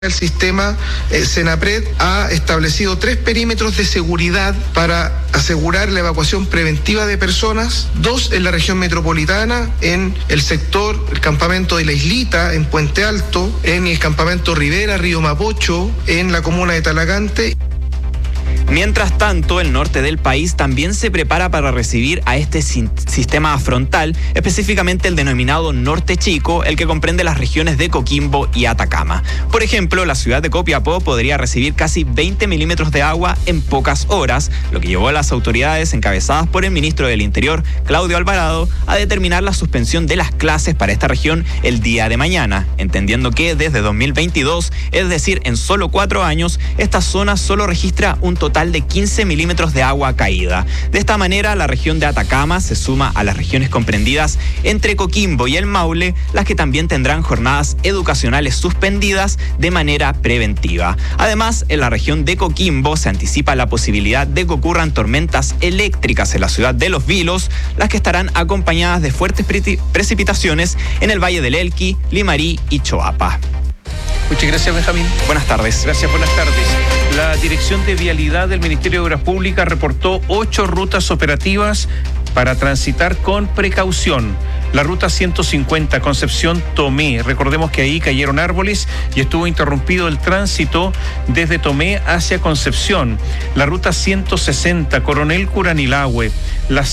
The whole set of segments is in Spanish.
El sistema Senapred ha establecido 3 perímetros de seguridad para asegurar la evacuación preventiva de personas, 2 en la región metropolitana, en el sector, el campamento de La Islita, en Puente Alto, en el campamento Rivera, Río Mapocho, en la comuna de Talagante. Mientras tanto, el norte del país también se prepara para recibir a este sistema frontal, específicamente el denominado Norte Chico, el que comprende las regiones de Coquimbo y Atacama. Por ejemplo, la ciudad de Copiapó podría recibir casi 20 milímetros de agua en pocas horas, lo que llevó a las autoridades encabezadas por el ministro del Interior, Claudio Alvarado, a determinar la suspensión de las clases para esta región el día de mañana, entendiendo que desde 2022, es decir, en solo 4 años, esta zona solo registra un total de 15 milímetros de agua caída. De esta manera, la región de Atacama se suma a las regiones comprendidas entre Coquimbo y el Maule, las que también tendrán jornadas educacionales suspendidas de manera preventiva. Además, en la región de Coquimbo se anticipa la posibilidad de que ocurran tormentas eléctricas en la ciudad de Los Vilos, las que estarán acompañadas de fuertes precipitaciones en el Valle del Elqui, Limarí y Choapa. Muchas gracias, Benjamín. Buenas tardes. Gracias, buenas tardes. La Dirección de Vialidad del Ministerio de Obras Públicas reportó 8 rutas operativas para transitar con precaución. La ruta 150 Concepción-Tomé, recordemos que ahí cayeron árboles y estuvo interrumpido el tránsito desde Tomé hacia Concepción. La ruta 160 Coronel Curanilahue, la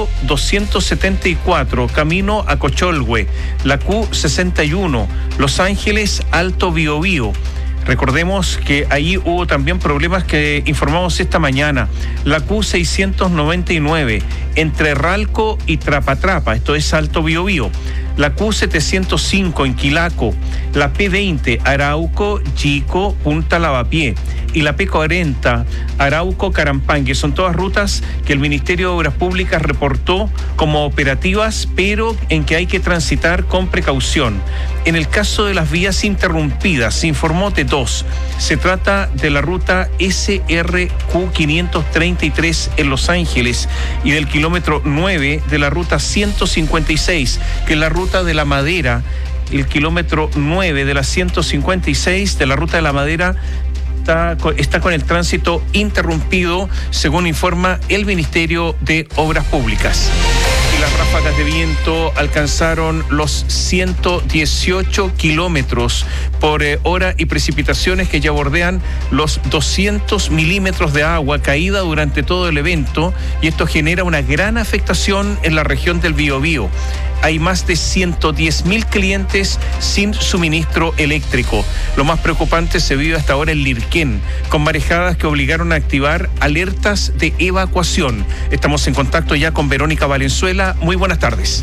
0274 camino a Cocholhue, la Q61 Los Ángeles Alto Biobío. Recordemos que ahí hubo también problemas que informamos esta mañana. La Q699 entre Ralco y Trapatrapa, esto es Alto Biobío. La Q705 en Quilaco, la P20 Arauco, Chico, Punta Lavapié y la P40 Arauco, Carampangue. Son todas rutas que el Ministerio de Obras Públicas reportó como operativas, pero en que hay que transitar con precaución. En el caso de las vías interrumpidas, se informó de 2. Se trata de la ruta SRQ 533 en Los Ángeles y del kilómetro 9 de la ruta 156, que es la ruta de La Madera. El kilómetro 9 de la 156 de la ruta de La Madera está con el tránsito interrumpido, según informa el Ministerio de Obras Públicas. Y las ráfagas de viento alcanzaron los 118 kilómetros por hora y precipitaciones que ya bordean los 200 milímetros de agua caída durante todo el evento, y esto genera una gran afectación en la región del Biobío. Hay más de 110.000 clientes sin suministro eléctrico. Lo más preocupante se vive hasta ahora en Lirquén, con marejadas que obligaron a activar alertas de evacuación. Estamos en contacto ya con Verónica Valenzuela. Muy buenas tardes.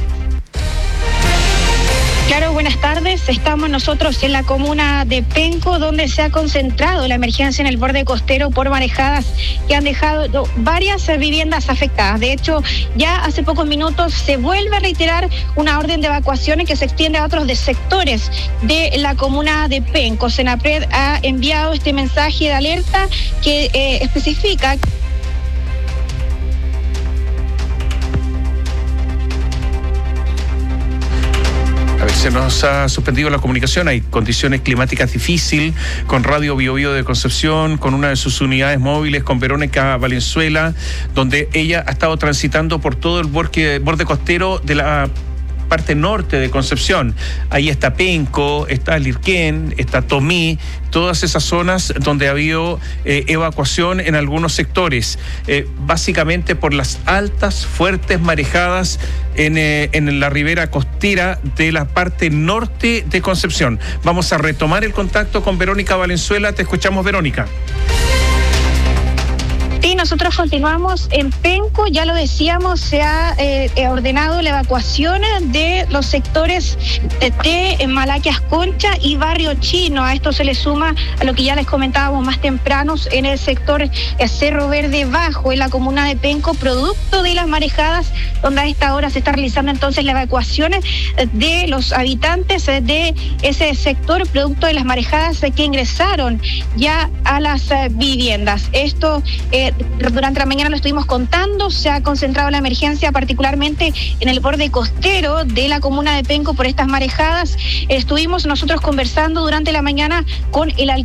Claro, buenas tardes. Estamos nosotros en la comuna de Penco, donde se ha concentrado la emergencia en el borde costero por marejadas que han dejado varias viviendas afectadas. De hecho, ya hace pocos minutos se vuelve a reiterar una orden de evacuaciones que se extiende a otros sectores de la comuna de Penco. Senapred ha enviado este mensaje de alerta que especifica... Se nos ha suspendido la comunicación, hay condiciones climáticas difíciles con Radio Biobío de Concepción, con una de sus unidades móviles, con Verónica Valenzuela, donde ella ha estado transitando por todo el borde costero de la parte norte de Concepción. Ahí está Penco, está Lirquén, está Tomé, todas esas zonas donde ha habido evacuación en algunos sectores, básicamente por las altas, fuertes marejadas en la ribera costera de la parte norte de Concepción. Vamos a retomar el contacto con Verónica Valenzuela. Te escuchamos, Verónica. Sí, nosotros continuamos en Penco, ya lo decíamos, se ha ordenado la evacuación de los sectores de Malaquias Concha y Barrio Chino. A esto se le suma a lo que ya les comentábamos más temprano en el sector Cerro Verde Bajo, en la comuna de Penco, producto de las marejadas, donde a esta hora se está realizando entonces la evacuación de los habitantes de ese sector, producto de las marejadas que ingresaron ya a las viviendas. Esto durante la mañana lo estuvimos contando, se ha concentrado la emergencia particularmente en el borde costero de la comuna de Penco por estas marejadas. Estuvimos nosotros conversando durante la mañana con el alcalde